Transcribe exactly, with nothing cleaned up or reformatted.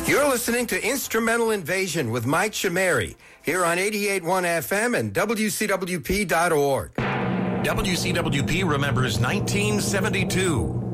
You're listening to Instrumental Invasion with Mike Chameri here on eighty-eight point one F M and W C W P dot org. W C W P remembers nineteen seventy-two.